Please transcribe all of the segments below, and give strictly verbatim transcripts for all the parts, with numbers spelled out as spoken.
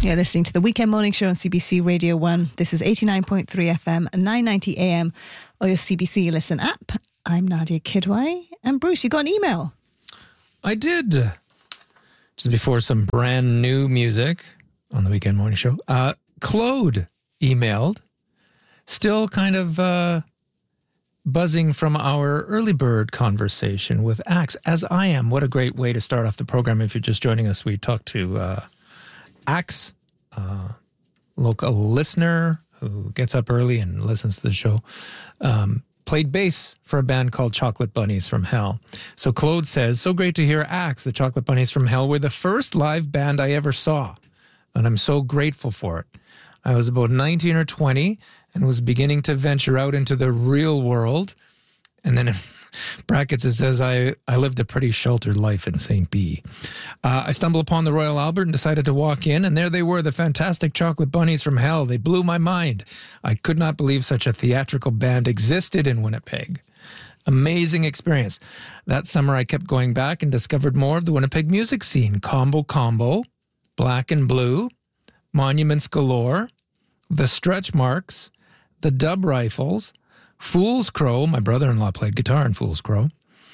You're listening to the Weekend Morning Show on C B C Radio one. This is eighty-nine point three F M, nine ninety A M, or your C B C Listen app. I'm Nadia Kidwai. And Bruce, you got an email? I did. Just before some brand new music on the Weekend Morning Show. Uh, Claude emailed, still kind of uh, buzzing from our early bird conversation with Axe, as I am. What a great way to start off the program. If you're just joining us, we talked to uh, Axe, uh, local listener who gets up early and listens to the show, um, played bass for a band called Chocolate Bunnies from Hell. So Claude says, so great to hear Axe. The Chocolate Bunnies from Hell were the first live band I ever saw, and I'm so grateful for it. I was about nineteen or twenty and was beginning to venture out into the real world. And then in brackets, it says, I, I lived a pretty sheltered life in Saint B. Uh, I stumbled upon the Royal Albert and decided to walk in, and there they were, the fantastic Chocolate Bunnies from Hell. They blew my mind. I could not believe such a theatrical band existed in Winnipeg. Amazing experience. That summer, I kept going back and discovered more of the Winnipeg music scene. Combo Combo, Black and Blue, Monuments Galore, The Stretch Marks, The Dub Rifles, Fool's Crow. My brother-in-law played guitar in Fool's Crow.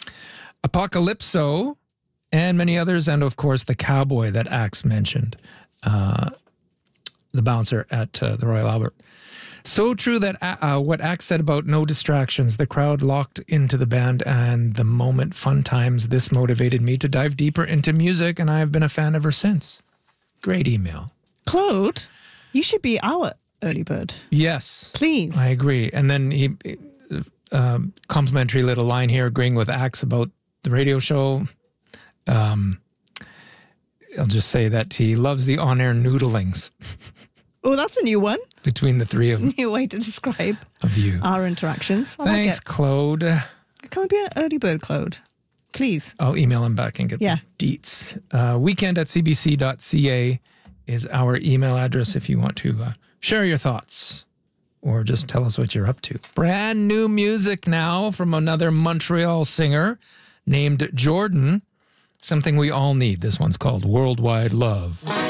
Apocalypso, and many others. And, of course, the Cowboy that Axe mentioned, uh, the bouncer at uh, the Royal Albert. So true that uh, what Axe said about no distractions, the crowd locked into the band and the moment, fun times. This motivated me to dive deeper into music, and I have been a fan ever since. Great email. Claude, you should be our early bird. Yes. Please. I agree. And then he, uh, complimentary little line here, agreeing with Axe about the radio show. Um, I'll just say that he loves the on-air noodlings. Oh, that's a new one. Between the three of them. New way to describe of you. Our interactions. I Thanks, like Claude. Can we be an early bird, Claude? Please. I'll email him back and get yeah. the deets. Uh, weekend at c b c dot c a is our email address if you want to uh, share your thoughts or just tell us what you're up to. Brand new music now from another Montreal singer named Jordan. Something we all need. This one's called Worldwide Love.